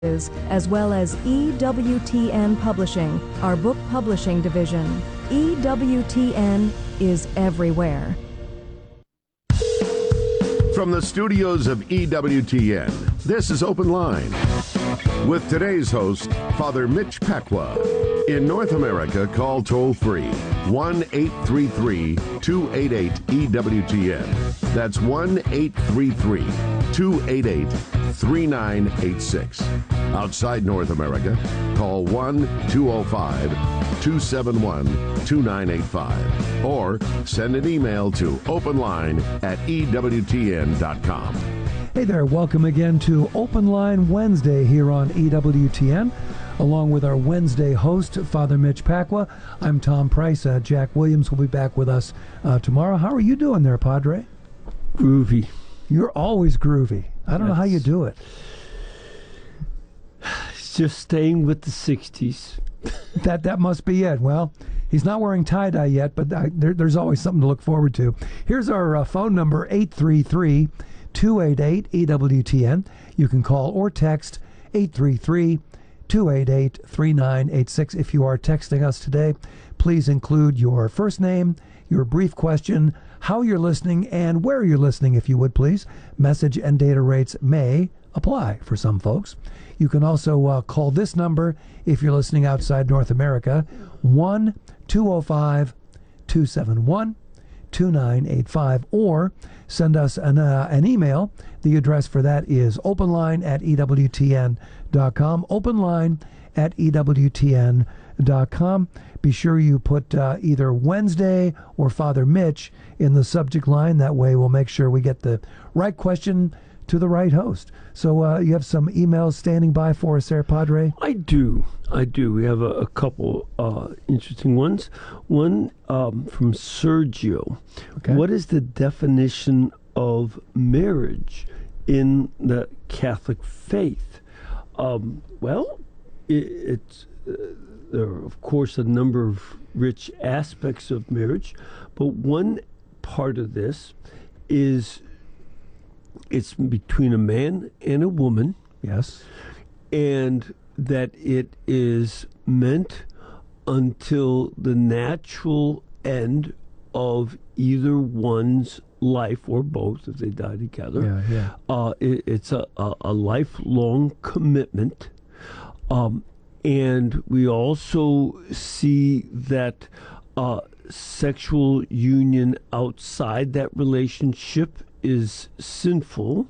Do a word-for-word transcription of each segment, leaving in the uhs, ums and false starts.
as well as E W T N Publishing, our book publishing division. E W T N is everywhere. From the studios of E W T N, this is Open Line with today's host, Father Mitch Pacwa. In North America, call toll-free one eight three three, two eight eight, E W T N. That's one eight three three, two eight eight, three nine eight six. Outside North America, call one two zero five, two seven one, two nine eight five or send an email to openline at E W T N dot com. Hey there, welcome again to Open Line Wednesday here on E W T N. Along with our Wednesday host, Father Mitch Pacwa, I'm Tom Price. Uh, Jack Williams will be back with us uh, tomorrow. How are you doing there, Padre? Groovy. You're always groovy. I don't That's, know how you do it. It's just staying with the sixties. that that must be it. Well, he's not wearing tie-dye yet, but uh, there, there's always something to look forward to. Here's our uh, phone number, eight three three, two eight eight, E W T N. You can call or text eight three three, two eight eight, three nine eight six. If you are texting us today, please include your first name, your brief question, how you're listening, and where you're listening, if you would, please. Message and data rates may apply for some folks. You can also uh, call this number if you're listening outside North America, one two zero five, two seven one, two nine eight five, or send us an, uh, an email. The address for that is openline at E W T N dot com, openline at E W T N dot com. Be sure you put uh, either Wednesday or Father Mitch in the subject line. That way we'll make sure we get the right question to the right host. So uh, you have some emails standing by for us there, Padre? I do. I do. We have a, a couple uh, interesting ones. One um, from Sergio. Okay. What is the definition of marriage in the Catholic faith? Um, well, it, it's uh, there are, of course, a number of rich aspects of marriage, but one part of this is it's between a man and a woman. Yes. And that it is meant until the natural end of either one's life or both, if they die together. Yeah, yeah. Uh, it, it's a, a, a lifelong commitment. Um, and we also see that uh, sexual union outside that relationship is sinful.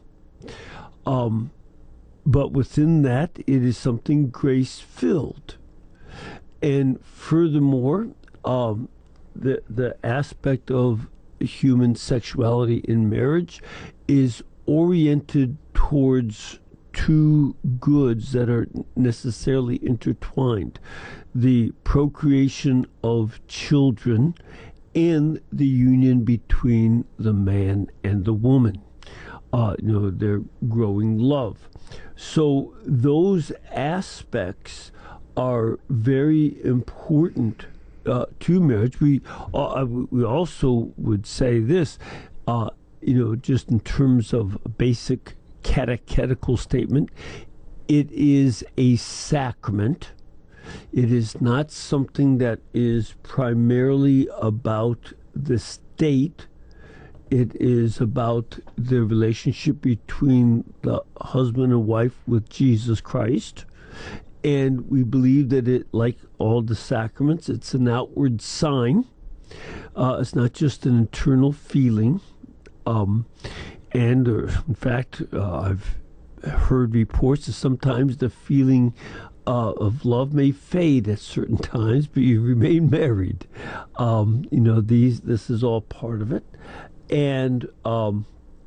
Um, but within that, it is something grace-filled. And furthermore, um, the the aspect of human sexuality in marriage is oriented towards two goods that are necessarily intertwined: the procreation of children and the union between the man and the woman. Uh, you know, their growing love. So those aspects are very important uh, to marriage. We uh, we also would say this, uh, you know, just in terms of a basic catechetical statement, it is a sacrament. It is not something that is primarily about the state. It is about the relationship between the husband and wife with Jesus Christ. And we believe that it, like all the sacraments, it's an outward sign. Uh, it's not just an internal feeling. Um, and uh, in fact, uh, I've heard reports that sometimes the feeling uh, of love may fade at certain times, but you remain married. Um, you know, these this is all part of it. And um,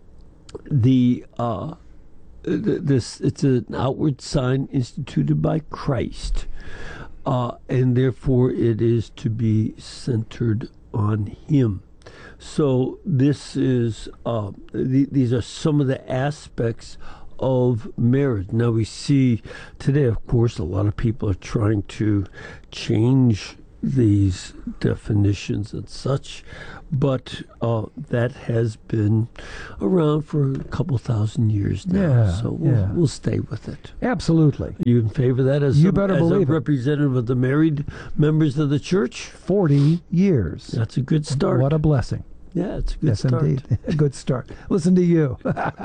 the uh, th- this it's an outward sign instituted by Christ, uh, and therefore it is to be centered on Him. So this is uh, th- these are some of the aspects of marriage. Now we see today, of course, a lot of people are trying to change these definitions and such, but uh, that has been around for a couple thousand years now. Yeah, so we'll, yeah. we'll stay with it. Absolutely. You in favor of that as, You a, better as believe a it. representative of the married members of the church? forty years. That's a good start. What a blessing. yeah, it's a good Yes, start. indeed. A good start. Listen to you.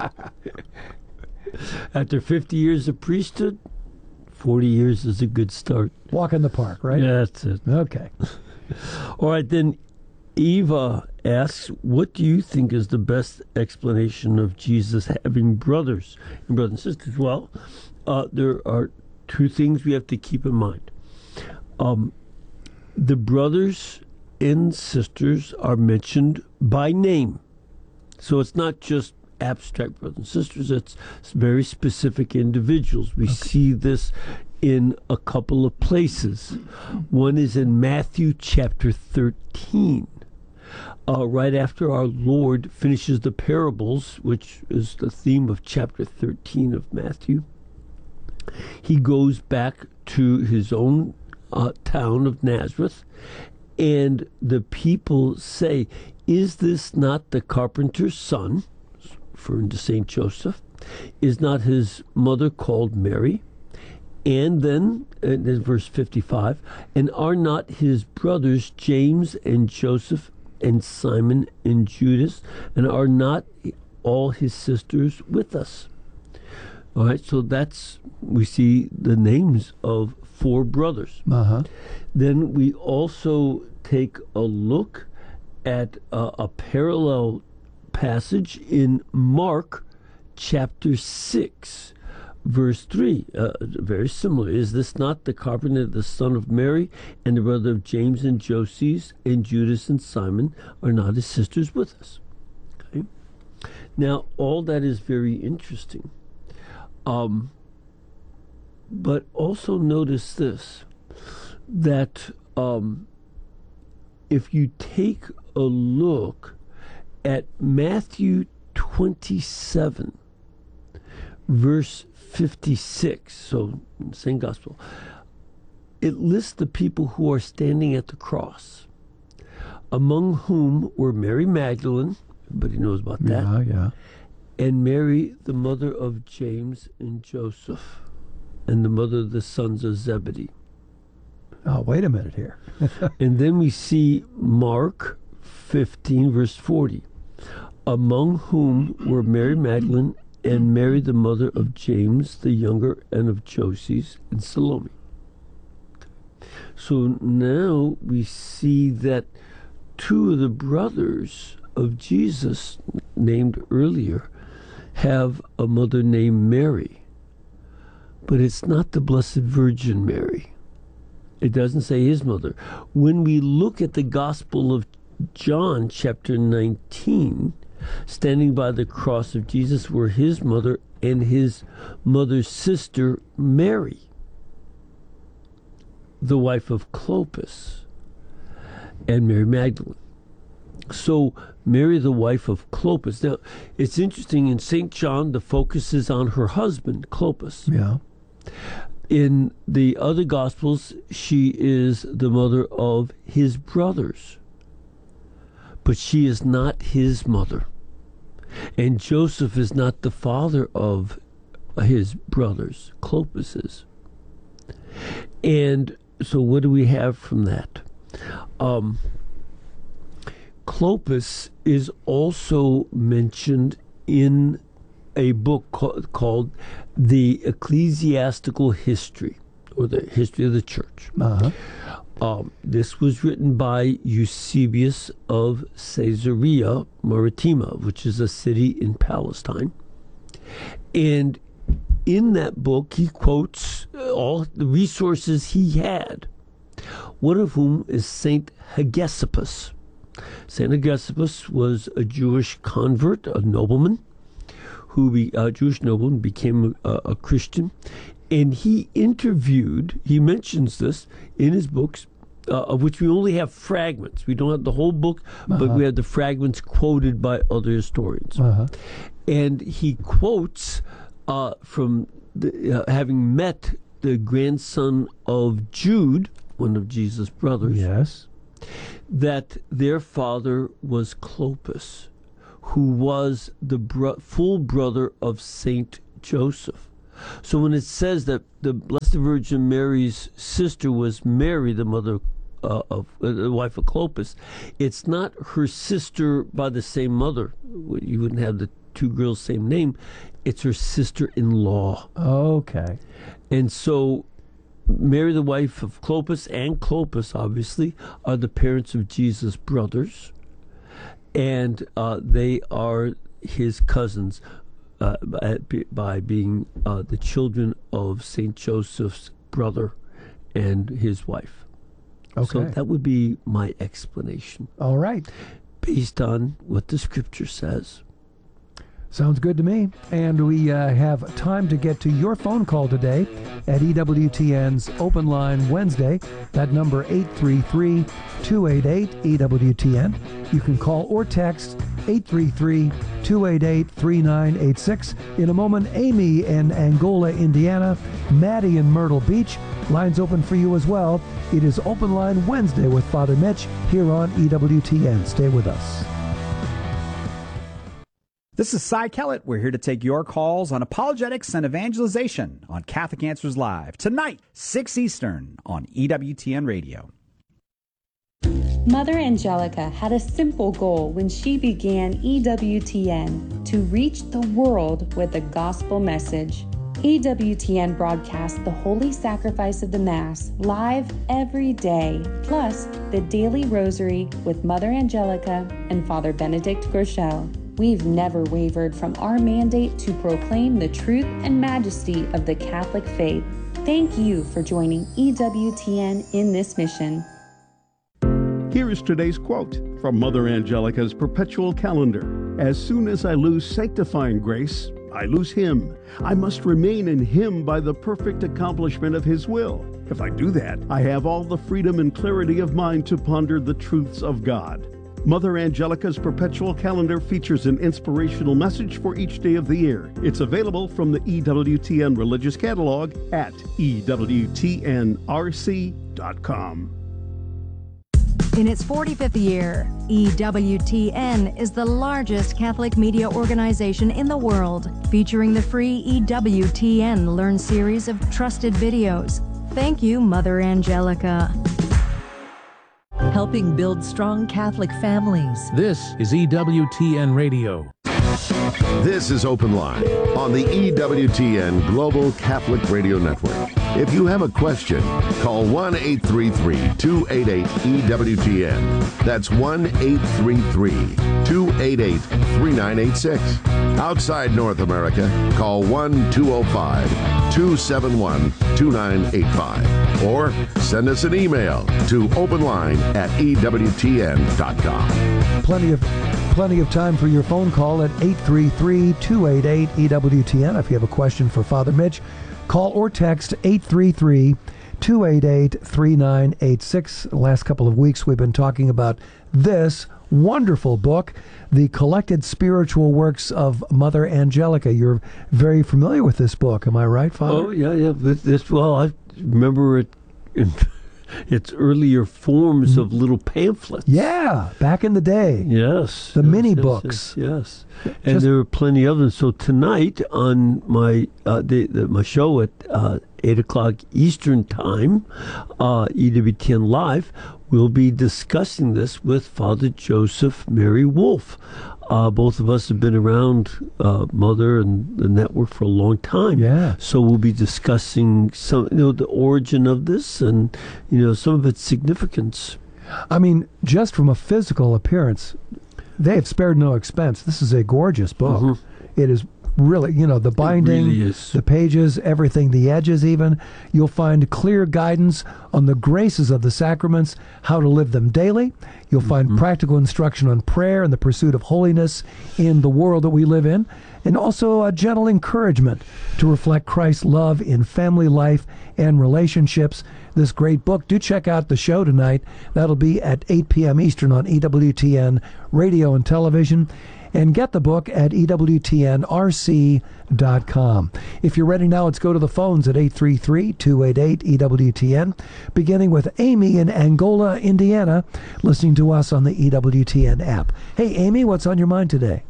After fifty years of priesthood, forty years is a good start. Walk in the park, right? Yeah, that's it. Okay. All right, then Eva asks, what do you think is the best explanation of Jesus having brothers and brothers and sisters? Well, uh, there are two things we have to keep in mind. Um, the brothers and sisters are mentioned by name. So it's not just abstract brothers and sisters, it's very specific individuals. We okay. see this in a couple of places. One is in Matthew chapter thirteen. Uh, right after our Lord finishes the parables, which is the theme of chapter thirteen of Matthew, he goes back to his own uh, town of Nazareth, and the people say, is this not the carpenter's son, referring to Saint Joseph? Is not his mother called Mary? And then, in verse fifty-five, and are not his brothers James and Joseph and Simon and Judas, and are not all his sisters with us? All right, so that's, we see the names of four brothers. Uh-huh. Then we also take a look at uh, a parallel passage in Mark chapter six, verse three. Uh, very similar. Is this not the carpenter, the son of Mary, and the brother of James and Joses, and Judas and Simon? Are not his sisters with us? Okay. Now, all that is very interesting. Um, but also notice this, that um, if you take a look at Matthew twenty-seven, verse fifty-six, so same gospel, it lists the people who are standing at the cross, among whom were Mary Magdalene, everybody knows about that, Yeah, yeah. and Mary, the mother of James and Joseph, and the mother of the sons of Zebedee. Oh, wait a minute here. And then we see Mark fifteen, verse forty, among whom were Mary Magdalene and Mary, the mother of James the younger, and of Joses and Salome. So now we see that two of the brothers of Jesus, named earlier, have a mother named Mary. But it's not the Blessed Virgin Mary. It doesn't say his mother. When we look at the Gospel of John, chapter nineteen, standing by the cross of Jesus were his mother and his mother's sister, Mary, the wife of Clopas, and Mary Magdalene. So, Mary, the wife of Clopas. Now, it's interesting, in Saint John, the focus is on her husband, Clopas. Yeah. In the other Gospels, she is the mother of his brothers. But she is not his mother. And Joseph is not the father of his brothers, Clopas is. And so what do we have from that? Um, Clopas is also mentioned in a book ca- called The Ecclesiastical History, or the History of the Church. Uh-huh. Um, this was written by Eusebius of Caesarea Maritima, which is a city in Palestine. And in that book, he quotes all the resources he had, one of whom is Saint Hegesippus. Saint Hegesippus was a Jewish convert, a nobleman, who be, a Jewish nobleman, became a, a Christian. And he interviewed, he mentions this in his books, uh, of which we only have fragments. We don't have the whole book, uh-huh. but we have the fragments quoted by other historians. Uh-huh. And he quotes uh, from the, uh, having met the grandson of Jude, one of Jesus' brothers, Yes. that their father was Clopas, who was the bro- full brother of Saint Joseph. So when it says that the Blessed Virgin Mary's sister was Mary, the mother uh, of uh, the wife of Clopas, it's not her sister by the same mother. You wouldn't have the two girls same name. It's her sister-in-law. Okay. And so Mary, the wife of Clopas, and Clopas, obviously, are the parents of Jesus' brothers. And uh, they are his cousins uh, by, by being uh, the children of Saint Joseph's brother and his wife. Okay. So that would be my explanation, All right. based on what the scripture says. Sounds good to me. And we uh, have time to get to your phone call today at E W T N's Open Line Wednesday. That number eight three three, two eight eight, E W T N. You can call or text eight three three, two eight eight, three nine eight six. In a moment, Amy in Angola, Indiana, Maddie in Myrtle Beach. Lines open for you as well. It is Open Line Wednesday with Father Mitch here on E W T N. Stay with us. This is Cy Kellett. We're here to take your calls on apologetics and evangelization on Catholic Answers Live. Tonight, six Eastern on E W T N Radio. Mother Angelica had a simple goal when she began E W T N: to reach the world with the gospel message. E W T N broadcasts the Holy Sacrifice of the Mass live every day, plus the Daily Rosary with Mother Angelica and Father Benedict Groeschel. We've never wavered from our mandate to proclaim the truth and majesty of the Catholic faith. Thank you for joining E W T N in this mission. Here is today's quote from Mother Angelica's perpetual calendar. As soon as I lose sanctifying grace, I lose Him. I must remain in Him by the perfect accomplishment of His will. If I do that, I have all the freedom and clarity of mind to ponder the truths of God. Mother Angelica's perpetual calendar features an inspirational message for each day of the year. It's available from the E W T N Religious Catalog at E W T N R C dot com. In its forty-fifth year, E W T N is the largest Catholic media organization in the world, featuring the free E W T N Learn series of trusted videos. Thank you, Mother Angelica. Helping build strong Catholic families. This is E W T N Radio. This is Open Line on the E W T N Global Catholic Radio Network. If you have a question, call one eight three three, two eight eight, E W T N. That's one eight three three, two eight eight, three nine eight six. Outside North America, call one two zero five, two seven one, two nine eight five. Or send us an email to openline at E W T N dot com. Plenty of plenty of time for your phone call at eight three three, two eight eight, E W T N. If you have a question for Father Mitch, call or text eight three three, two eight eight, three nine eight six. The last couple of weeks we've been talking about this wonderful book, The Collected Spiritual Works of Mother Angelica. You're very familiar with this book, am I right, Father? Oh, yeah, yeah. This, this well, I remember it in its earlier forms of little pamphlets. Yeah, back in the day. Yes. The yes, mini yes, books. Yes. yes. And Just- there were plenty of them. So tonight on my uh, the, the, my show at uh, eight o'clock Eastern Time, uh, E W T N Live, we'll be discussing this with Father Joseph Mary Wolf. Uh, both of us have been around uh, Mother and the network for a long time. Yeah. So we'll be discussing some, you know, the origin of this and, you know, some of its significance. I mean, just from a physical appearance, they have spared no expense. This is a gorgeous book. Mm-hmm. It is really, you know, the binding, really is. the pages, everything, the edges even. You'll find clear guidance on the graces of the sacraments, how to live them daily. You'll find Mm-hmm. practical instruction on prayer and the pursuit of holiness in the world that we live in, and also a gentle encouragement to reflect Christ's love in family life and relationships. This great book. Do check out the show tonight. That'll be at eight p.m. Eastern on E W T N Radio and Television. and get the book at E W T N R C dot com. If you're ready now, let's go to the phones at eight three three, two eight eight, E W T N, beginning with Amy in Angola, Indiana, listening to us on the E W T N app. Hey, Amy, what's on your mind today?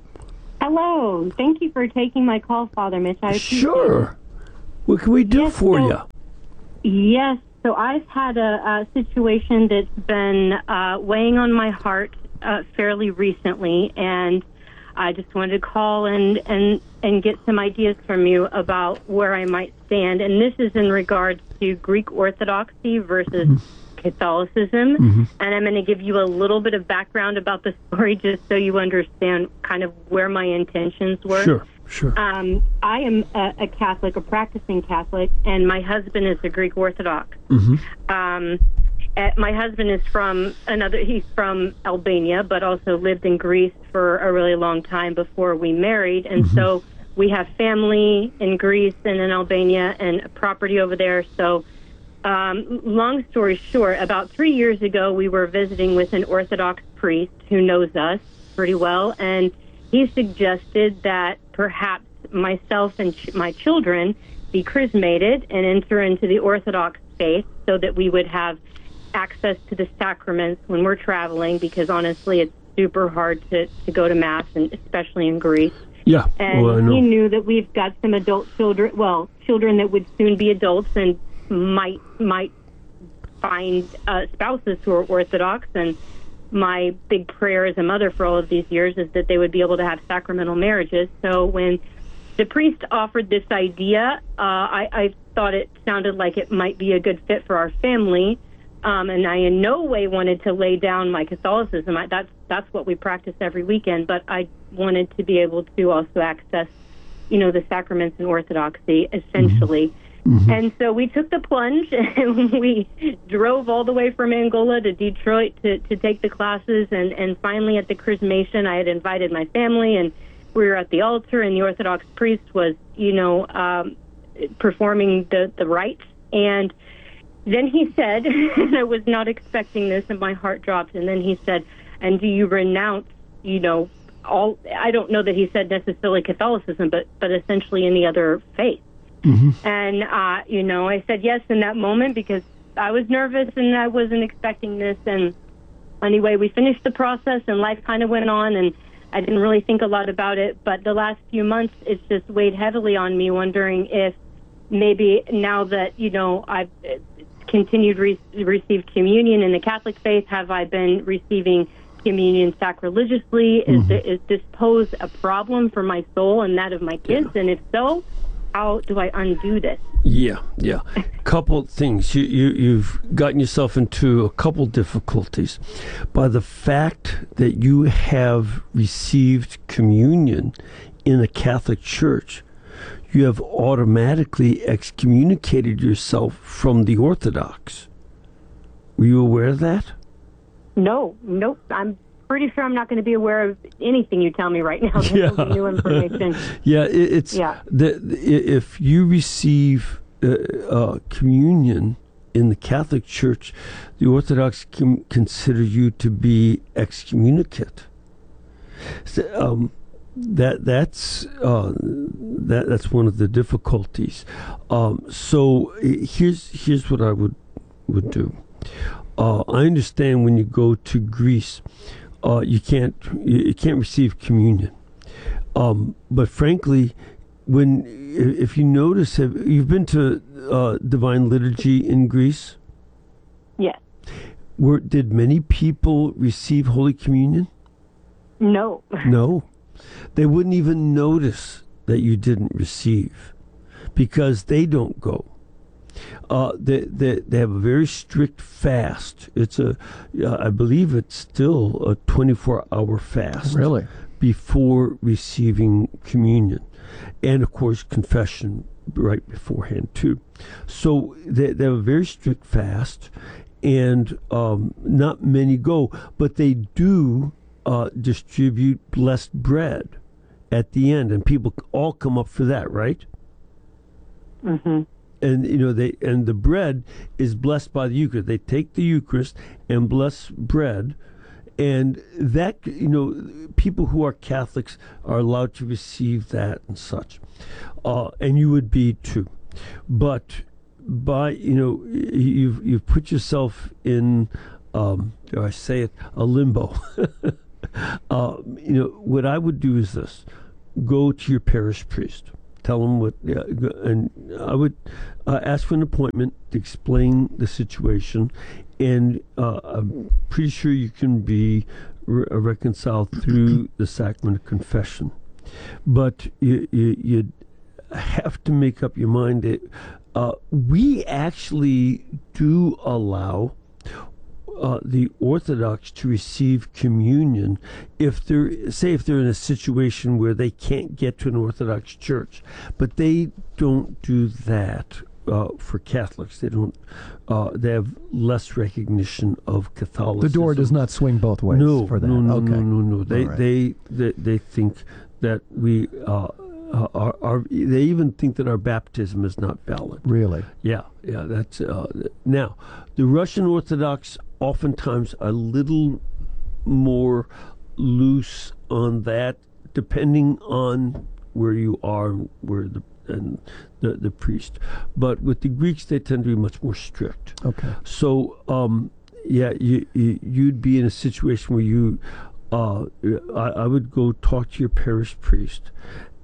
Hello. Thank you for taking my call, Father Mitch. I appreciate Sure. it. What can we do yes, for so, you? Yes. So I've had a, a situation that's been uh, weighing on my heart uh, fairly recently, and I just wanted to call and, and, and get some ideas from you about where I might stand. And this is in regards to Greek Orthodoxy versus mm-hmm. Catholicism. Mm-hmm. And I'm going to give you a little bit of background about the story just so you understand kind of where my intentions were. Sure. Sure. Um, I am a, a Catholic, a practicing Catholic, and my husband is a Greek Orthodox. Mm-hmm. Um, uh, my husband is from another, he's from Albania, but also lived in Greece for a really long time before we married. And mm-hmm. so we have family in Greece and in Albania and property over there. So um, long story short, about three years ago, we were visiting with an Orthodox priest who knows us pretty well, and he suggested that perhaps myself and ch- my children be chrismated and enter into the Orthodox faith so that we would have access to the sacraments when we're traveling, because honestly it's super hard to, to go to Mass, and especially in Greece. Yeah. And well, I know. he knew that we've got some adult children, well, children that would soon be adults and might might find uh, spouses who are Orthodox, and my big prayer as a mother for all of these years is that they would be able to have sacramental marriages. So when the priest offered this idea, uh, I, I thought it sounded like it might be a good fit for our family, um, and I in no way wanted to lay down my Catholicism. I, that's that's what we practice every weekend, but I wanted to be able to also access, you know, the sacraments in Orthodoxy, essentially. Mm-hmm. Mm-hmm. And so we took the plunge, and we drove all the way from Angola to Detroit to, to take the classes. And, and finally at the chrismation, I had invited my family, and we were at the altar, and the Orthodox priest was, you know, um, performing the, the rites. And then he said, and I was not expecting this, and my heart dropped, and then he said, and do you renounce, you know, all, I don't know that he said necessarily Catholicism, but, but essentially any other faith. Mm-hmm. And, uh, you know, I said yes in that moment because I was nervous and I wasn't expecting this. And anyway, we finished the process and life kind of went on, and I didn't really think a lot about it. But the last few months, it's just weighed heavily on me, wondering if maybe now that, you know, I've continued to re- receive communion in the Catholic faith, have I been receiving communion sacrilegiously? Is, mm-hmm. the, is this pose a problem for my soul and that of my kids? Yeah. And if so, how do I undo this? Yeah, yeah. Couple things. You, you, you've gotten yourself into a couple difficulties. By the fact that you have received communion in a Catholic church, you have automatically excommunicated yourself from the Orthodox. Were you aware of that? No, nope. I'm pretty sure I'm not going to be aware of anything you tell me right now. This yeah. new information. yeah, it, it's yeah. The, if you receive uh, uh, communion in the Catholic Church, the Orthodox can consider you to be excommunicate. So, um, that that's uh, that that's one of the difficulties. Um, so here's here's what I would would do. Uh, I understand when you go to Greece, uh, you can't you, you can't receive communion. Um, but frankly, when if you notice, have, you've been to uh, Divine Liturgy in Greece? Yes. Were did many people receive Holy Communion? No. No. They wouldn't even notice that you didn't receive because they don't go. Uh, they, they they have a very strict fast. It's a, uh, I believe it's still a twenty-four hour fast. Really? Before receiving communion. And, of course, confession right beforehand, too. So they, they have a very strict fast, and um, not many go. But they do uh, distribute blessed bread at the end, and people all come up for that, right? Mm-hmm. And you know they and the bread is blessed by the Eucharist. They take the Eucharist and bless bread, and that, you know, people who are Catholics are allowed to receive that and such, uh, and you would be too. But by, you know, you've you've put yourself in, um, dare I say it, a limbo. uh, you know, what I would do is this: go to your parish priest. Tell them what, yeah, and I would uh, ask for an appointment to explain the situation, and uh, I'm pretty sure you can be re- reconciled through the sacrament of confession. But you, you, you have to make up your mind that uh, we actually do allow Uh, the Orthodox to receive communion if they're, say, if they're in a situation where they can't get to an Orthodox church, but they don't do that uh, for Catholics. They don't. Uh, they have less recognition of Catholicism. The door does not swing both ways no, for that. No, no, okay. no, no, no. They, right. they, they, they think that we. Uh, Uh, are, are, they even think that our baptism is not valid. Really? Yeah, yeah. That's uh, now the Russian Orthodox oftentimes are a little more loose on that, depending on where you are, where the and the the priest. But with the Greeks, they tend to be much more strict. Okay. So, um, yeah, you, you you'd be in a situation where you, uh, I, I would go talk to your parish priest.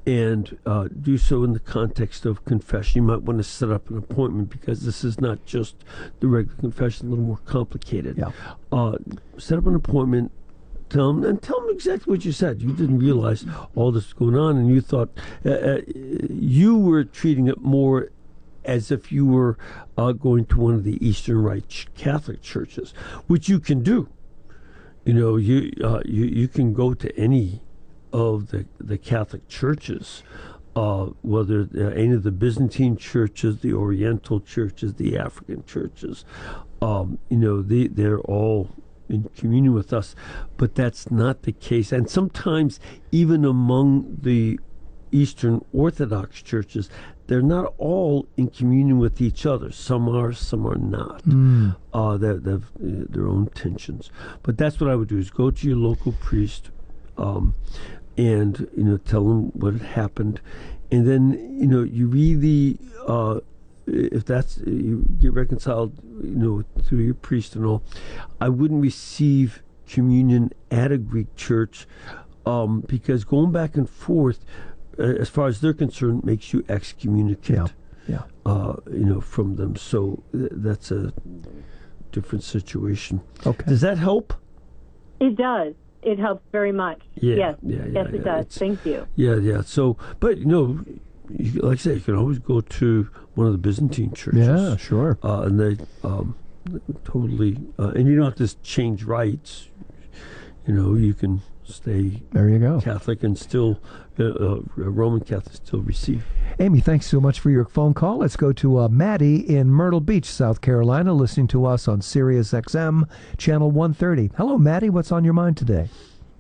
And uh, do so in the context of confession. You might want to set up an appointment because this is not just the regular confession; a little more complicated. Yeah. Uh, set up an appointment. Tell them and tell them exactly what you said. You didn't realize all this was going on, and you thought uh, uh, you were treating it more as if you were uh, going to one of the Eastern Rite Catholic churches, which you can do. You know, you uh, you you can go to any of the, the Catholic churches, uh, whether uh, any of the Byzantine churches, the Oriental churches, the African churches, um, you know, they, they're all in communion with us, but that's not the case. And sometimes even among the Eastern Orthodox churches, they're not all in communion with each other. Some are, some are not. Mm. Uh, they, they have uh, their own tensions. But that's what I would do, is go to your local priest, um, and, you know, tell them what had happened. And then, you know, you really, uh, if that's, you get reconciled, you know, through your priest and all, I wouldn't receive communion at a Greek church um, because going back and forth, uh, as far as they're concerned, makes you excommunicate, yeah. Yeah. Uh, you know, from them. So th- that's a different situation. Okay. Does that help? It does. It helps very much. Yeah, yes, yeah, yeah, yes, it yeah. does. It's, Thank you. Yeah, yeah. So, but you know, you, like I say, you can always go to one of the Byzantine churches. Yeah, sure. Uh, and they um, totally, uh, and you don't have to change rites. You know, you can stay there. You go, Catholic, and still uh, uh, Roman Catholic still receive. Amy, thanks so much for your phone call. Let's go to uh, Maddie in Myrtle Beach, South Carolina, listening to us on Sirius X M, channel one thirty. Hello, Maddie. What's on your mind today?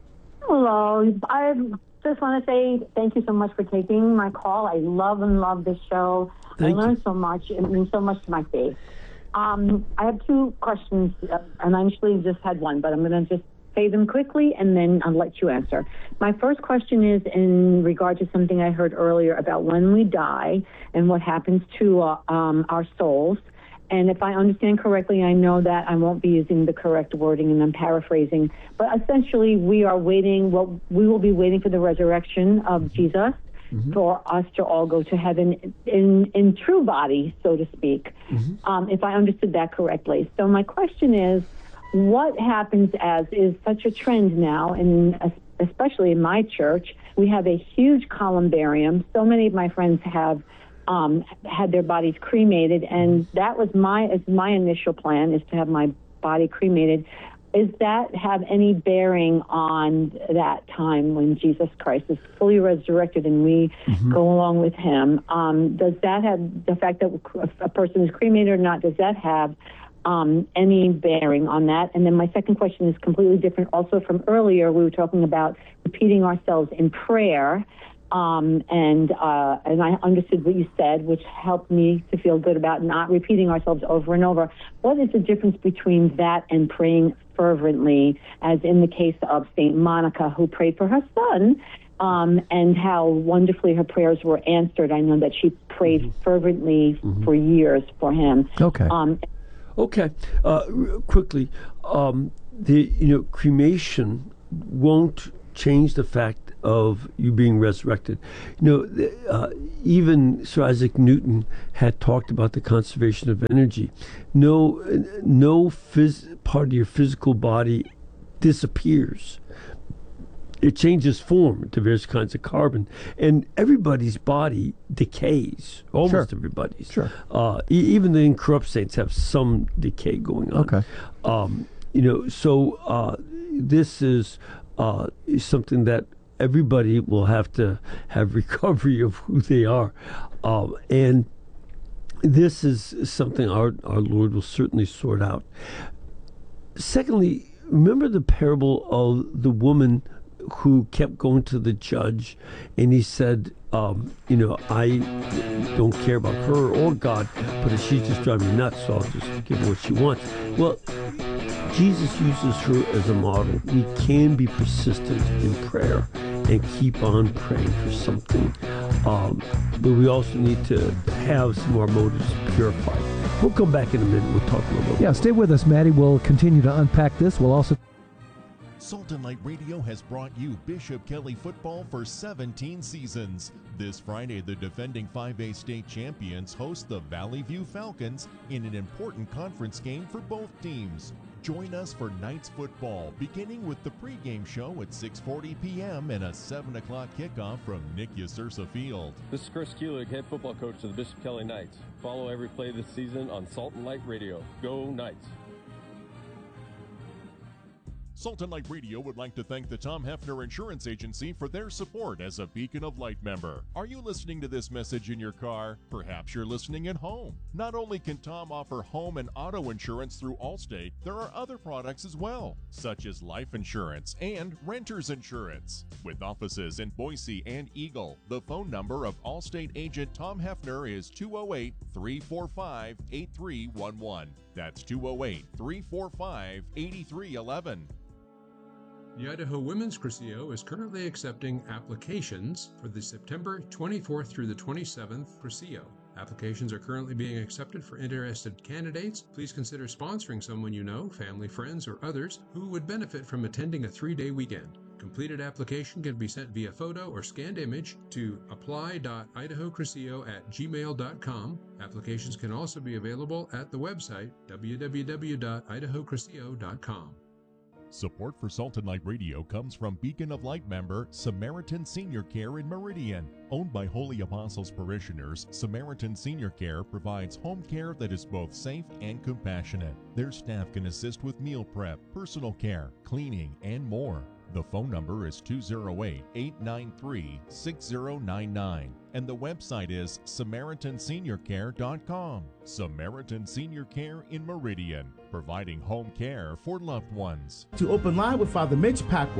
Hello. I just want to say thank you so much for taking my call. I love and love this show. Thank I learned you. so much. It means so much to my faith. Um, I have two questions, uh, and I initially just had one, but I'm going to just say them quickly, and then I'll let you answer. My first question is in regard to something I heard earlier about when we die and what happens to uh, um, our souls. And if I understand correctly, I know that I won't be using the correct wording, and I'm paraphrasing, but essentially we are waiting, well, we will be waiting for the resurrection of Jesus mm-hmm. for us to all go to heaven in, in true body, so to speak, mm-hmm. um, if I understood that correctly. So my question is, what happens as is such a trend now, and especially in my church, we have a huge columbarium. So many of my friends have um, had their bodies cremated, and that was my is my initial plan, is to have my body cremated. Does that have any bearing on that time when Jesus Christ is fully resurrected and we mm-hmm. go along with him? Um, does that have, the fact that a person is cremated or not, does that have Um, any bearing on that? And then my second question is completely different. Also from earlier, we were talking about repeating ourselves in prayer. Um, and uh, and I understood what you said, which helped me to feel good about not repeating ourselves over and over. What is the difference between that and praying fervently, as in the case of Saint Monica, who prayed for her son, um, and how wonderfully her prayers were answered? I know that she prayed mm-hmm. fervently mm-hmm. for years for him. Okay. Um, okay. Uh, r- quickly, um, the you know cremation won't change the fact of you being resurrected. You know, uh, even Sir Isaac Newton had talked about the conservation of energy. No, no phys- part of your physical body disappears. It changes form to various kinds of carbon, and everybody's body decays. Almost sure. everybody's. Sure. Uh, e- even the incorrupt saints have some decay going on. Okay. Um, you know, so uh, this is uh, something that everybody will have to have recovery of who they are. Um, and this is something our, our Lord will certainly sort out. Secondly, remember the parable of the woman who kept going to the judge, and he said, um, you know, I don't care about her or God, but if she's just driving me nuts, so I'll just give her what she wants. Well, Jesus uses her as a model. We can be persistent in prayer and keep on praying for something. Um, but we also need to have some of our motives purified. We'll come back in a minute. We'll talk a little bit. Yeah, stay with us, Maddie. We'll continue to unpack this. We'll also... Salt and Light Radio has brought you Bishop Kelly football for seventeen seasons. This Friday, the defending five A state champions host the Valley View Falcons in an important conference game for both teams. Join us for Knights football, beginning with the pregame show at six forty p.m. and a seven o'clock kickoff from Nick Yasursa Field. This is Chris Kulig, head football coach of the Bishop Kelly Knights. Follow every play this season on Salt and Light Radio. Go Knights! Salt and Light Radio would like to thank the Tom Hefner Insurance Agency for their support as a Beacon of Light member. Are you listening to this message in your car? Perhaps you're listening at home. Not only can Tom offer home and auto insurance through Allstate, there are other products as well, such as life insurance and renter's insurance. With offices in Boise and Eagle, the phone number of Allstate agent Tom Hefner is two oh eight, three four five, eight three one one. That's two oh eight, three four five, eight three one one. The Idaho Women's Crucio is currently accepting applications for the September twenty-fourth through the twenty-seventh Crucio. Applications are currently being accepted for interested candidates. Please consider sponsoring someone you know, family, friends, or others who would benefit from attending a three-day weekend. Completed application can be sent via photo or scanned image to apply dot idaho crucio at gmail dot com. Applications can also be available at the website w w w dot idaho crucio dot com. Support for Salt and Light Radio comes from Beacon of Light member Samaritan Senior Care in Meridian. Owned by Holy Apostles parishioners, Samaritan Senior Care provides home care that is both safe and compassionate. Their staff can assist with meal prep, personal care, cleaning, and more. The phone number is two oh eight, eight nine three, six oh nine nine, and the website is samaritan senior care dot com. Samaritan Senior Care in Meridian, providing home care for loved ones. To Open Line with Father Mitch Pacwa.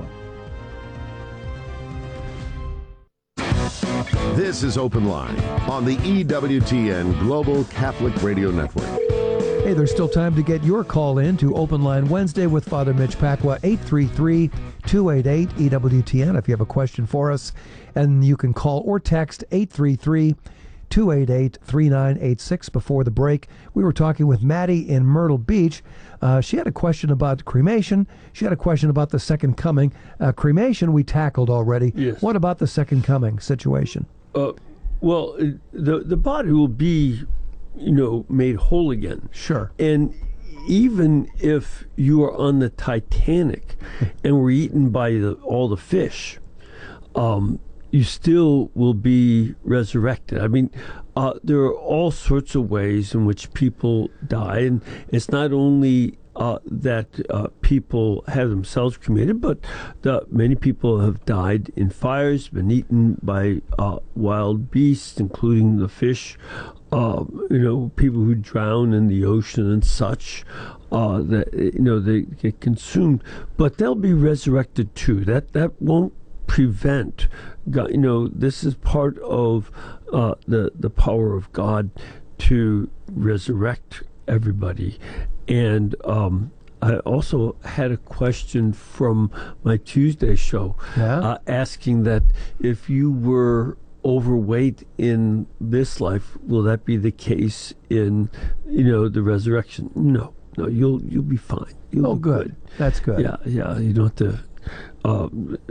This is Open Line on the E W T N Global Catholic Radio Network. Hey, there's still time to get your call in to Open Line Wednesday with Father Mitch Pacwa, eight three three, two eight eight, E W T N if you have a question for us. And you can call or text eight three three, two eight eight, three nine eight six. Before the break, we were talking with Maddie in Myrtle Beach. Uh, she had a question about cremation. She had a question about the second coming. Uh, cremation we tackled already. Yes. What about the second coming situation? Uh, well, the the body will be, you know, made whole again. Sure. And even if you are on the Titanic and were eaten by the, all the fish, um, you still will be resurrected. I mean, uh, there are all sorts of ways in which people die, and it's not only uh, that uh, people have themselves cremated, but the, many people have died in fires, been eaten by uh, wild beasts, including the fish. Uh, you know, people who drown in the ocean and such, uh, that you know they get consumed, but they'll be resurrected too. That that won't prevent. God, you know, this is part of uh, the the power of God to resurrect everybody. And um, I also had a question from my Tuesday show, yeah? uh, asking that if you were overweight in this life, will that be the case in, you know, the resurrection? No, no, you'll you'll be fine. You'll oh, be good. good. That's good. Yeah, yeah. You don't have to. Uh,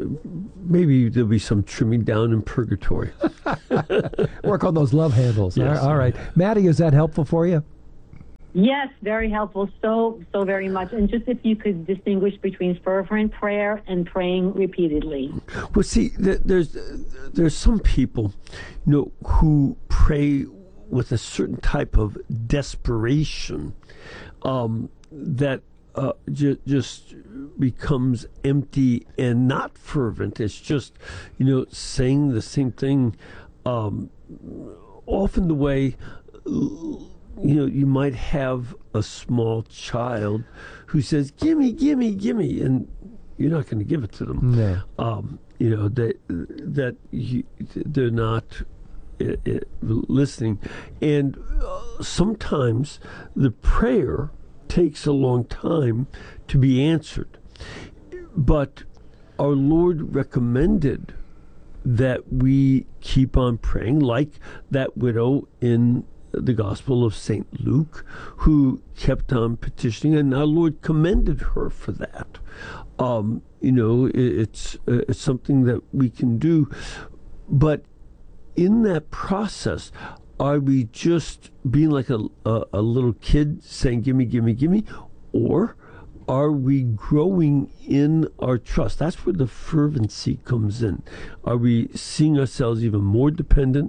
maybe there'll be some trimming down in purgatory. Work on those love handles. Yes. All right, Maddie, is that helpful for you? Yes, very helpful. So, so very much. And just if you could distinguish between fervent prayer and praying repeatedly. Well, see, th- there's there's some people, you know, who pray with a certain type of desperation um, that uh, ju- just becomes empty and not fervent. It's just, you know, saying the same thing, um, often the way. You know, you might have a small child who says, "Gimme, gimme, gimme," and you're not going to give it to them. No. Um, you know that that you, they're not uh, uh, listening, and uh, sometimes the prayer takes a long time to be answered. But our Lord recommended that we keep on praying, like that widow in the Gospel of Saint Luke, who kept on petitioning, and our Lord commended her for that. Um, you know, it, it's uh, it's something that we can do, but in that process, are we just being like a a, a little kid saying, "Gimme, gimme, gimme," or are we growing in our trust? That's where the fervency comes in. Are we seeing ourselves even more dependent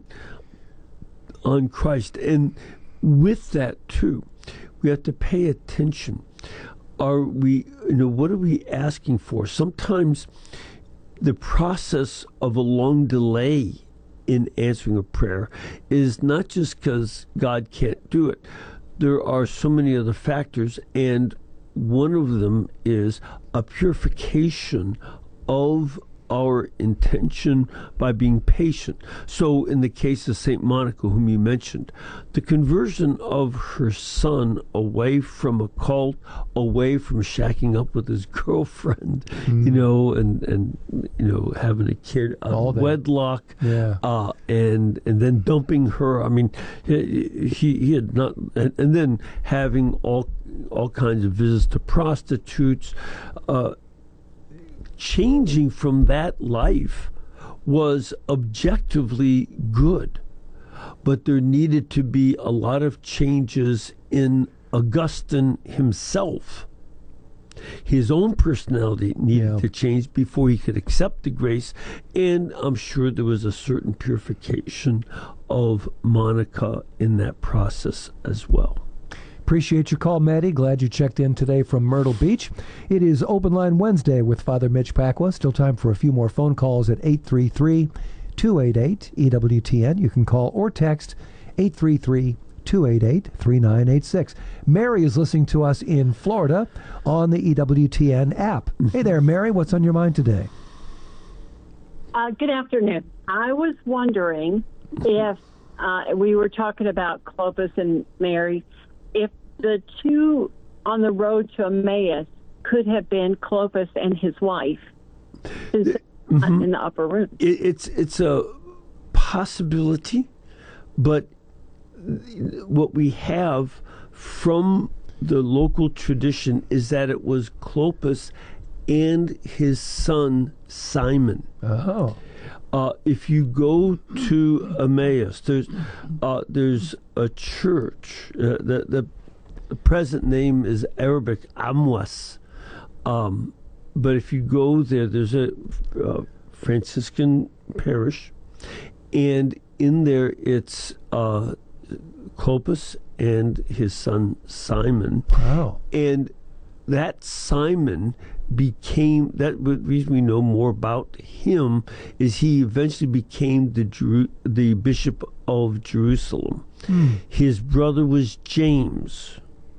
on Christ? And with that too, we have to pay attention. Are we, you know, what are we asking for? Sometimes the process of a long delay in answering a prayer is not just because God can't do it. There are so many other factors, and one of them is a purification of our intention by being patient. So in the case of Saint Monica, whom you mentioned, the conversion of her son away from a cult, away from shacking up with his girlfriend, mm. you know, and, and, you know, having a kid out of wedlock, yeah. uh, and and then dumping her. I mean, he, he had not, and, and then having all, all kinds of visits to prostitutes, uh, changing from that life was objectively good, but there needed to be a lot of changes in Augustine himself. His own personality needed yeah. to change before he could accept the grace, and I'm sure there was a certain purification of Monica in that process as well. Appreciate your call, Maddie. Glad you checked in today from Myrtle Beach. It is Open Line Wednesday with Father Mitch Pacwa. Still time for a few more phone calls at eight three three, two eight eight, E W T N. You can call or text eight three three, two eight eight, three nine eight six. Mary is listening to us in Florida on the E W T N app. Hey there, Mary. What's on your mind today? Uh, good afternoon. I was wondering if uh, we were talking about Clopas and Mary, if the two on the road to Emmaus could have been Clopas and his wife, since they're not in the upper room. It, it's it's a possibility, but what we have from the local tradition is that it was Clopas and his son Simon. Oh. Uh, if you go to Emmaus, there's uh, there's a church. Uh, the, the the present name is Arabic Amwas, um, but if you go there, there's a uh, Franciscan parish, and in there it's uh, Clopas and his son Simon. Wow. And that Simon became, that the reason we know more about him is he eventually became the Jeru- the Bishop of Jerusalem. Mm. His brother was James,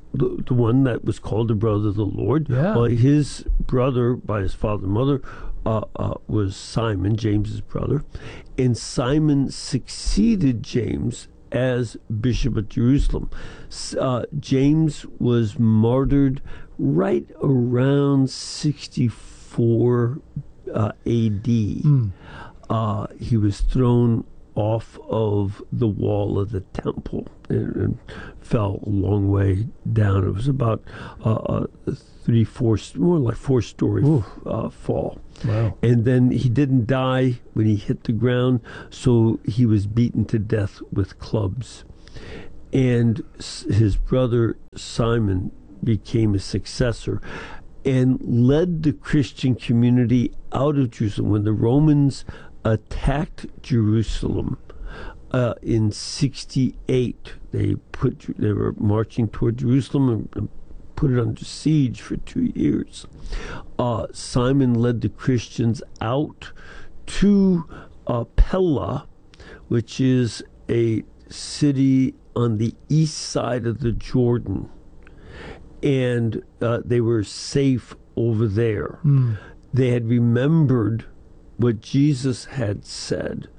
the, the one that was called the brother of the Lord. Yeah. Well, his brother, by his father and mother, uh, uh, was Simon, James's brother. And Simon succeeded James as Bishop of Jerusalem. Uh, James was martyred right around sixty-four uh, A D. Mm. Uh, he was thrown off of the wall of the temple and, and fell a long way down. It was about uh, a three, four, more like four-story uh, fall. Wow. And then he didn't die when he hit the ground, so he was beaten to death with clubs. And s- his brother Simon became his successor and led the Christian community out of Jerusalem. When the Romans attacked Jerusalem uh, in sixty-eight, they put they were marching toward Jerusalem and, and put it under siege for two years. Uh, Simon led the Christians out to uh, Pella, which is a city on the east side of the Jordan, and uh, they were safe over there. Mm. They had remembered what Jesus had said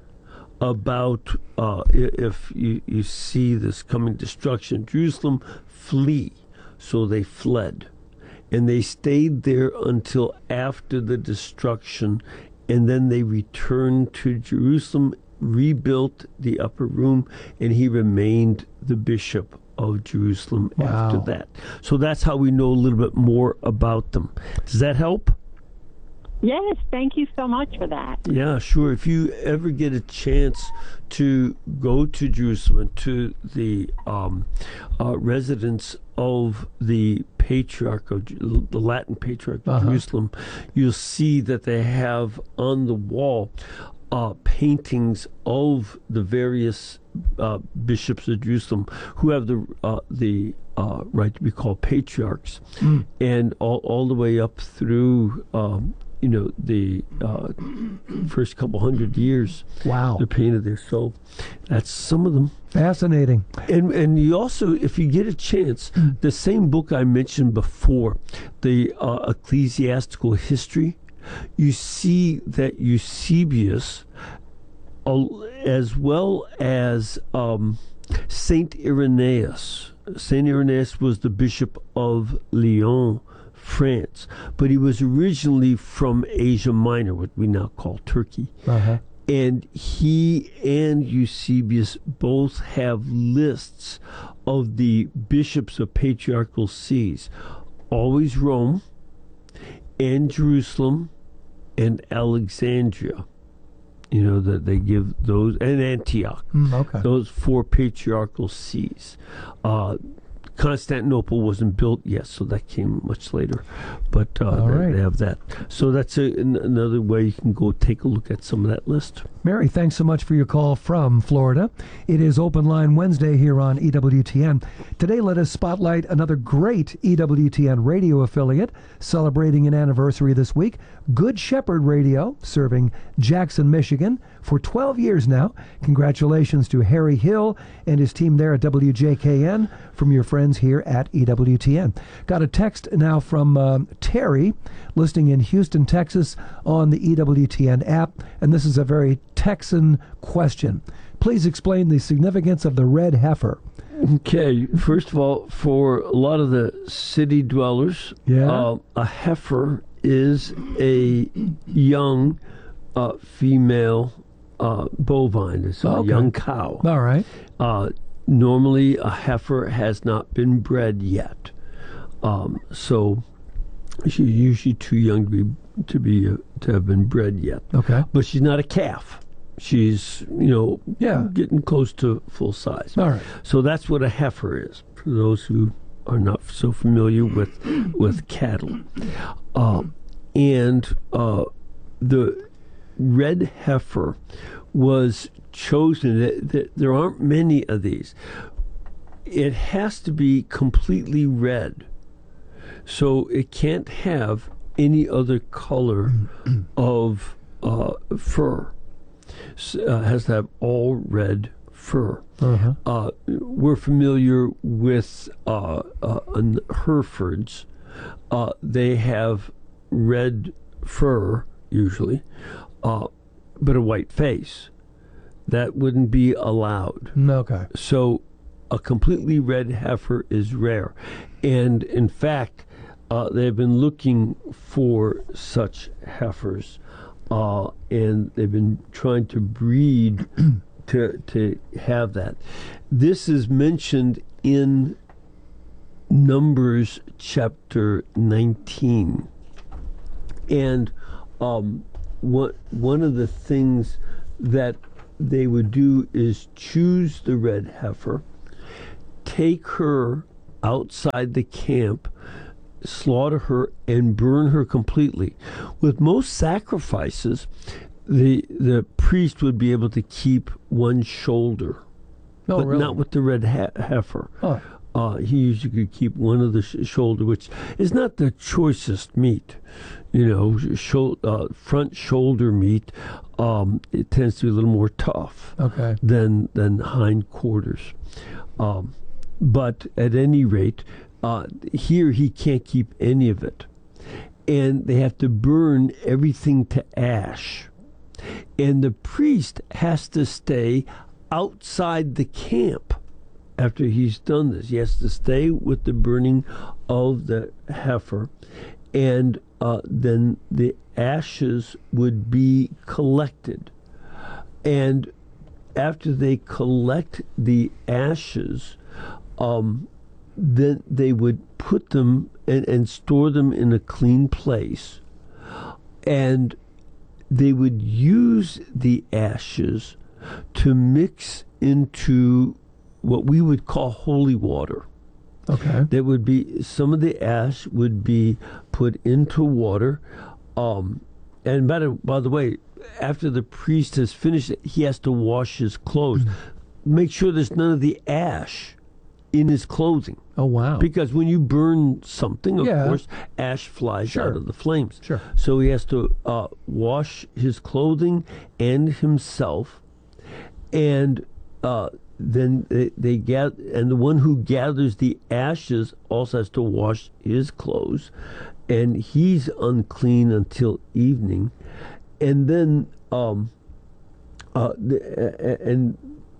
about uh, if you, you see this coming destruction, Jerusalem, flee. So they fled. And they stayed there until after the destruction, and then they returned to Jerusalem, rebuilt the upper room, and he remained the bishop of Jerusalem Wow. after that. So that's how we know a little bit more about them. Does that help? Yes, thank you so much for that. Yeah, sure. If you ever get a chance to go to Jerusalem, to the um, uh, residence of the Patriarch of the Latin Patriarch of Uh-huh. Jerusalem, you'll see that they have on the wall uh, paintings of the various uh, bishops of Jerusalem who have the uh, the uh, right to be called patriarchs, Mm. and all all the way up through. Um, you know, the uh, first couple hundred years. Wow. They're painted there. So that's some of them. Fascinating. And and you also, if you get a chance, the same book I mentioned before, the uh, Ecclesiastical History, you see that Eusebius, uh, as well as um, Saint Irenaeus, Saint Irenaeus was the Bishop of Lyon, France, but he was originally from Asia Minor, what we now call Turkey. Uh-huh. And he and Eusebius both have lists of the bishops of patriarchal sees, always Rome and Jerusalem and Alexandria. You know, that they give those, and Antioch. Mm, okay. Those four patriarchal sees. Uh, Constantinople wasn't built yet, so that came much later. But uh, they, right. they have that. So that's a, an, another way you can go take a look at some of that list. Mary, thanks so much for your call from Florida. It is Open Line Wednesday here on E W T N. Today, let us spotlight another great E W T N radio affiliate celebrating an anniversary this week. Good Shepherd Radio, serving Jackson, Michigan for twelve years now. Congratulations to Harry Hill and his team there at W J K N from your friends here at E W T N. Got a text now from uh, Terry, listening in Houston, Texas on the E W T N app, and this is a very Texan question. Please explain the significance of the red heifer. Okay, first of all, for a lot of the city dwellers, yeah. uh, a heifer is a young uh, female uh, bovine. It's a Okay. young cow. All right. Uh, normally, a heifer has not been bred yet, um, so she's usually too young to be to be uh, to have been bred yet. Okay. But she's not a calf. She's, you know, yeah. getting close to full size. All right. So that's what a heifer is, for those who are not so familiar with with cattle. Um, and uh, the red heifer was chosen. Th- th- there aren't many of these. It has to be completely red. So it can't have any other color of uh, fur. Uh, has to have all red fur. Uh-huh. Uh, we're familiar with uh, uh, an Herefords. Uh, they have red fur, usually, uh, but a white face. That wouldn't be allowed. Okay. So a completely red heifer is rare. And in fact, uh, they've been looking for such heifers, uh, and they've been trying to breed to to have that. This is mentioned in Numbers chapter nineteen. And um, what one of the things that they would do is choose the red heifer, take her outside the camp, slaughter her, and burn her completely. With most sacrifices, the the priest would be able to keep one shoulder, oh, but really? not with the red he- heifer. Oh. Uh, he usually could keep one of the sh- shoulder, which is not the choicest meat. You know, sho- uh, front shoulder meat, um, it tends to be a little more tough Okay. than than hind quarters. Um, but at any rate, uh, here he can't keep any of it, and they have to burn everything to ash, and the priest has to stay outside the camp. After he's done this, he has to stay with the burning of the heifer, and uh, then the ashes would be collected. And after they collect the ashes, um, then they would put them and, and store them in a clean place, and they would use the ashes to mix into what we would call holy water. Okay. There would be some of the ash would be put into water, um, and by the, by the way, after the priest has finished it, he has to wash his clothes. Mm-hmm. Make sure there's none of the ash in his clothing. Oh wow! Because when you burn something, of Yeah. course, ash flies Sure. out of the flames. Sure. So he has to uh, wash his clothing and himself, and. Uh, then they, they get, and the one who gathers the ashes also has to wash his clothes, and he's unclean until evening, and then um, uh, the, and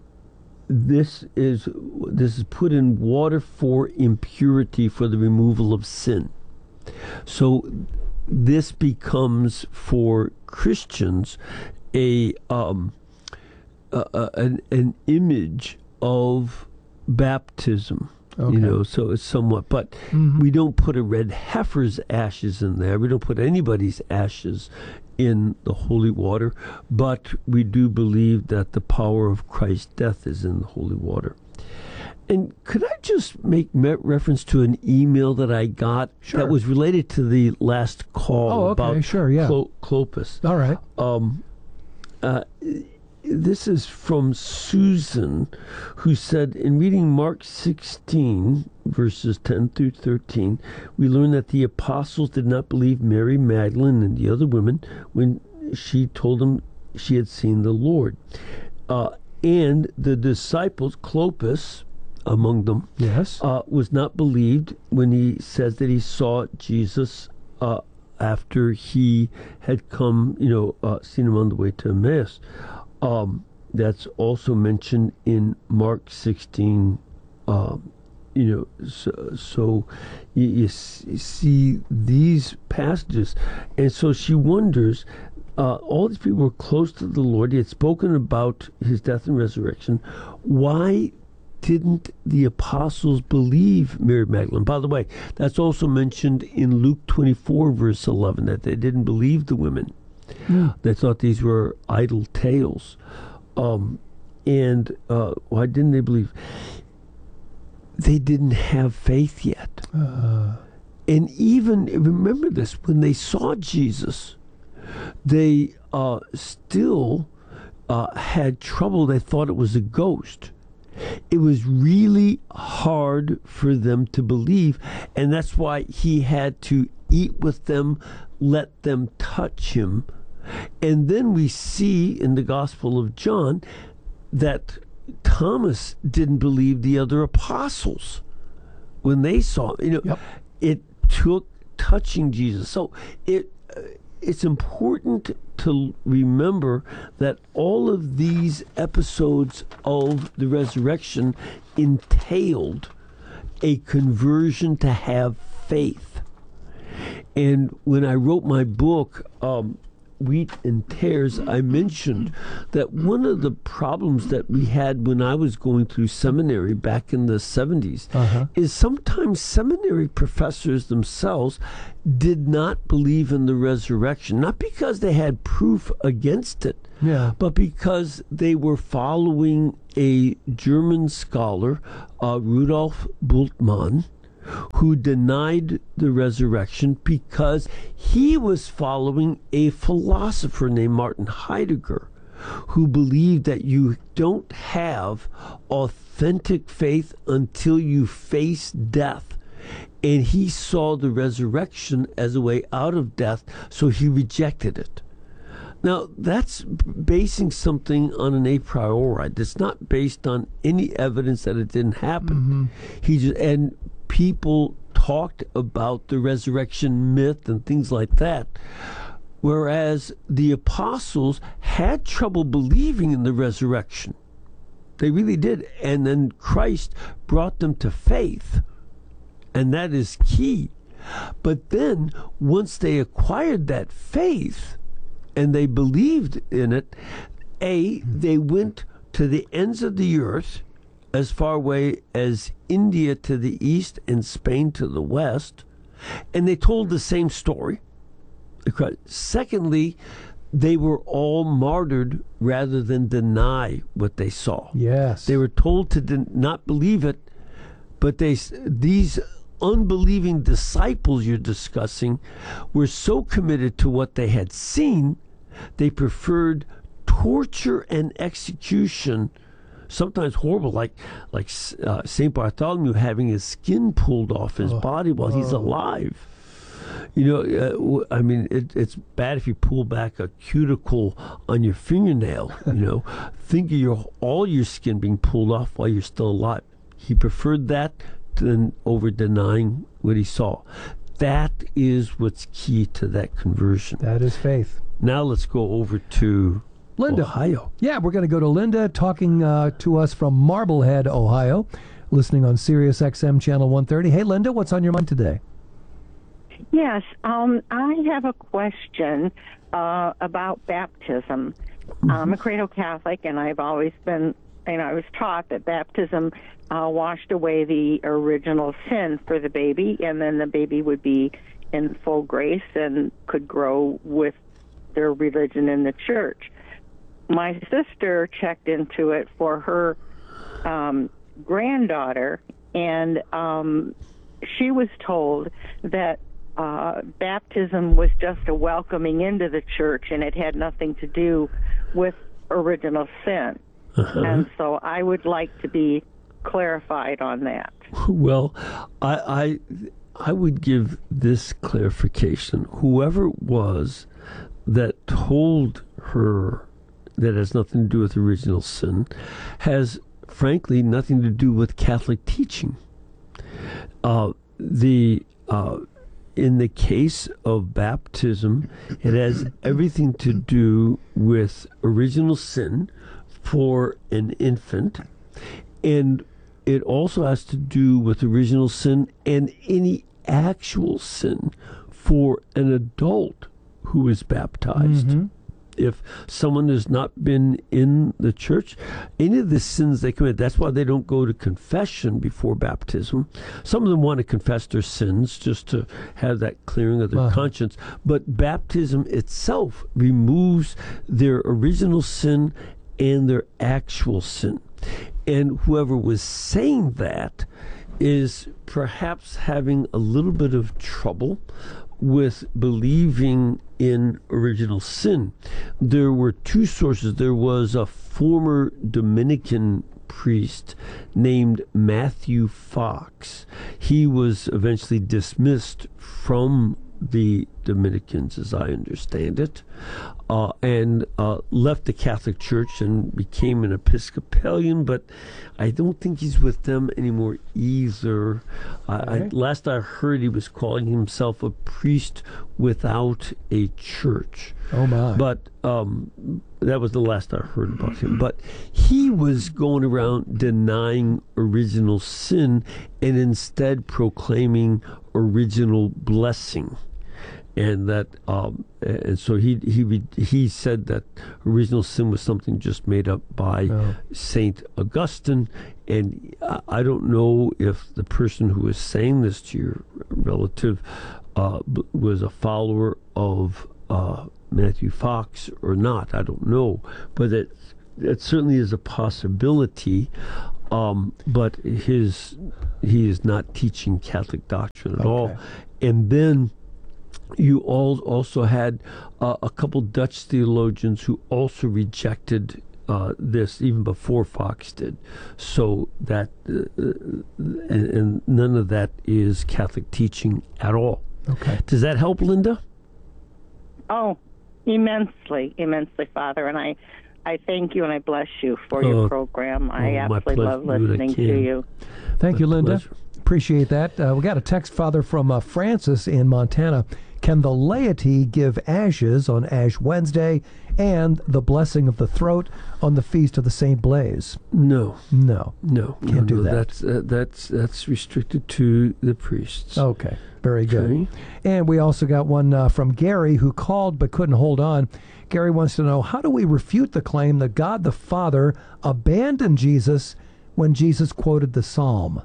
this is this is put in water for impurity, for the removal of sin. So this becomes for Christians a um, Uh, uh, an, an image of baptism, Okay. you know, so it's somewhat, but Mhm. we don't put a red heifer's ashes in there. We don't put anybody's ashes in the holy water, but we do believe that the power of Christ's death is in the holy water. And could I just make me- reference to an email that I got Sure. that was related to the last call Oh, okay, about sure, yeah. Clo- Clopas? All right. Um, uh, this is from Susan, who said, in reading Mark sixteen, verses ten through thirteen, we learn that the apostles did not believe Mary Magdalene and the other women when she told them she had seen the Lord. Uh, and the disciples, Clopas, among them, Yes. uh, was not believed when he says that he saw Jesus uh, after he had come, you know, uh, seen him on the way to Emmaus. Um, that's also mentioned in Mark sixteen. Um, you know, so, so you, you, s- you see these passages, and so she wonders. Uh, all these people were close to the Lord. He had spoken about his death and resurrection. Why didn't the apostles believe Mary Magdalene? By the way, that's also mentioned in Luke twenty-four, verse eleven, that they didn't believe the women. Mm. They thought these were idle tales. Um, and uh, why didn't they believe? They didn't have faith yet. Uh, And even, remember this, when they saw Jesus, they uh, still uh, had trouble. They thought it was a ghost. It was really hard for them to believe, and that's why he had to eat with them, let them touch him. And then we see in the Gospel of John that Thomas didn't believe the other apostles when they saw, you know, yep. It took touching Jesus. So it uh, it's important to remember that all of these episodes of the resurrection entailed a conversion to have faith. And when I wrote my book, um, Wheat and Tares, I mentioned that one of the problems that we had when I was going through seminary back in the seventies uh-huh. is sometimes seminary professors themselves did not believe in the resurrection, not because they had proof against it, yeah. but because they were following a German scholar, uh, Rudolf Bultmann, who denied the resurrection because he was following a philosopher named Martin Heidegger, who believed that you don't have authentic faith until you face death. And he saw the resurrection as a way out of death, so he rejected it. Now, that's basing something on an a priori. It's not based on any evidence that it didn't happen. Mm-hmm. He just, and people talked about the resurrection myth and things like that, whereas the apostles had trouble believing in the resurrection. They really did. And then Christ brought them to faith, and that is key. But then once they acquired that faith and they believed in it, A, they went to the ends of the earth, as far away as India to the east and Spain to the west, and they told the same story. Secondly, they were all martyred rather than deny what they saw. Yes. They were told to de- not believe it, but they these unbelieving disciples you're discussing were so committed to what they had seen, they preferred torture and execution, sometimes horrible, like like uh, Saint Bartholomew having his skin pulled off his oh, body while oh. he's alive. You know, uh, I mean, it, it's bad if you pull back a cuticle on your fingernail. You know, think of your all your skin being pulled off while you're still alive. He preferred that than over denying what he saw. That is what's key to that conversion. That is faith. Now let's go over to Linda. Ohio. Yeah, we're going to go to Linda talking uh, to us from Marblehead, Ohio, listening on Sirius X M Channel one thirty. Hey, Linda, what's on your mind today? Yes, um, I have a question uh, about baptism. Mm-hmm. I'm a cradle Catholic, and I've always been, and I was taught that baptism uh, washed away the original sin for the baby, and then the baby would be in full grace and could grow with their religion in the church. My sister checked into it for her um, granddaughter, and um, she was told that uh, baptism was just a welcoming into the church, and it had nothing to do with original sin. Uh-huh. And so I would like to be clarified on that. Well, I, I, I would give this clarification. Whoever it was that told her that has nothing to do with original sin has, frankly, nothing to do with Catholic teaching. Uh, the uh, in the case of baptism, it has everything to do with original sin for an infant, and it also has to do with original sin and any actual sin for an adult who is baptized. Mm-hmm. If someone has not been in the church, any of the sins they commit, that's why they don't go to confession before baptism. Some of them want to confess their sins just to have that clearing of their uh-huh. conscience. But baptism itself removes their original sin and their actual sin. And whoever was saying that is perhaps having a little bit of trouble with believing in original sin. There were two sources. There was a former Dominican priest named Matthew Fox. He was eventually dismissed from the Dominicans, as I understand it, uh, and uh, left the Catholic Church and became an Episcopalian, but I don't think he's with them anymore either. I, I, last I heard, he was calling himself a priest without a church. Oh, my. But um, that was the last I heard about him. But he was going around denying original sin and instead proclaiming original blessing. And that, um, and so he he he said that original sin was something just made up by oh. Saint Augustine, and I, I don't know if the person who was saying this to your relative uh, was a follower of uh, Matthew Fox or not. I don't know, but it it certainly is a possibility. Um, but his he is not teaching Catholic doctrine at okay. all, and then. You all also had uh, a couple Dutch theologians who also rejected uh, this even before Fox did. So that, uh, and, and none of that is Catholic teaching at all. Okay. Does that help, Linda? Oh, immensely, immensely, Father. And I, I thank you and I bless you for uh, your program. I oh, absolutely love listening to you. Thank my you, Linda. Pleasure. Appreciate that. Uh, we got a text, Father, from uh, Francis in Montana. Can the laity give ashes on Ash Wednesday and the blessing of the throat on the feast of the Saint Blaise? No, no, no, can't no, do no, that. That's uh, that's that's restricted to the priests. Okay, very good. Okay. And we also got one uh, from Gary who called but couldn't hold on. Gary wants to know, how do we refute the claim that God the Father abandoned Jesus when Jesus quoted the Psalm?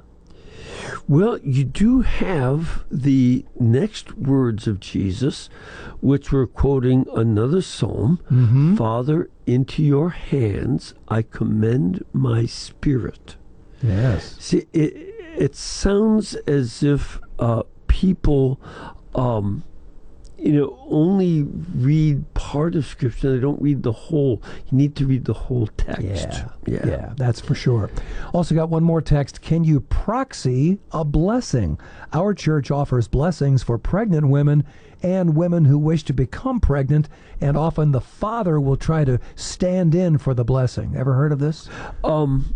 Well, you do have the next words of Jesus, which were quoting another psalm. Mm-hmm. Father, into your hands I commend my spirit. Yes. See, it, it sounds as if uh, people, um, you know, only read part of Scripture. They don't read the whole. You need to read the whole text. Yeah, yeah, yeah, that's for sure. Also got one more text. Can you proxy a blessing? Our church offers blessings for pregnant women and women who wish to become pregnant, and often the father will try to stand in for the blessing. Ever heard of this? Um.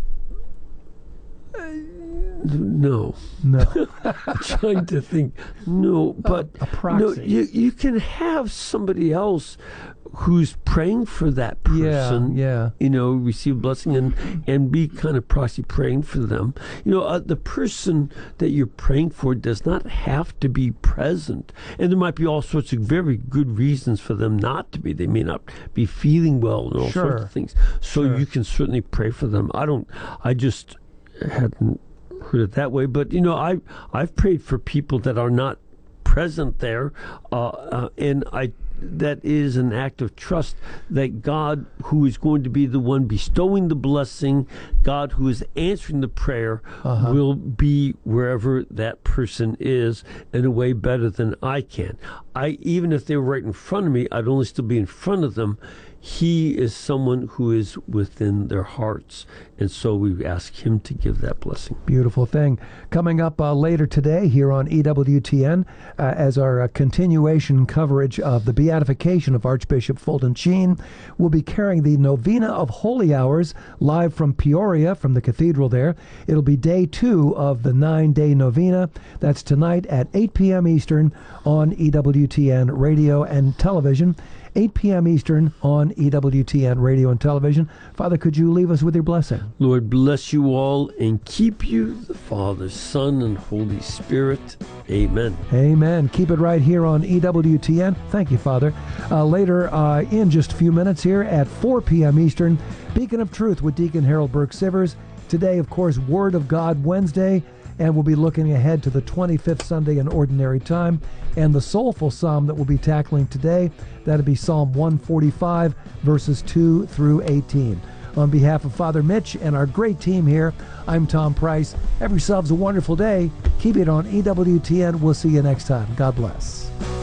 No. No. I'm trying to think. No, but a, a proxy. No, you you can have somebody else who's praying for that person. Yeah, yeah. You know, receive blessing and and be kind of proxy praying for them. You know, uh, the person that you're praying for does not have to be present, and there might be all sorts of very good reasons for them not to be. They may not be feeling well and all Sure. sorts of things. So Sure. you can certainly pray for them. I don't. I just hadn't heard it that way, but you know, I I've prayed for people that are not present there, uh, uh, and I that is an act of trust that God, who is going to be the one bestowing the blessing, God who is answering the prayer, Uh-huh. will be wherever that person is in a way better than I can. I even if they were right in front of me, I'd only still be in front of them. He is someone who is within their hearts, and so we ask him to give that blessing. Beautiful thing. Coming up uh, later today here on E W T N uh, as our uh, continuation coverage of the beatification of Archbishop Fulton Sheen, we'll be carrying the Novena of Holy Hours live from Peoria, from the cathedral there. It'll be day two of the nine-day novena. That's tonight at eight p.m. Eastern on E W T N radio and television. eight p.m. Eastern on E W T N radio and television. Father, could you leave us with your blessing? Lord, bless you all and keep you, the Father, Son, and Holy Spirit. Amen. Amen. Keep it right here on E W T N. Thank you, Father. Uh, later, uh, in just a few minutes here at four p.m. Eastern, Beacon of Truth with Deacon Harold Burke-Sivers. Today, of course, Word of God Wednesday, and we'll be looking ahead to the twenty-fifth Sunday in Ordinary Time, and the soulful psalm that we'll be tackling today, that'll be Psalm one forty-five, verses two through eighteen. On behalf of Father Mitch and our great team here, I'm Tom Price. Have yourselves a wonderful day. Keep it on E W T N. We'll see you next time. God bless.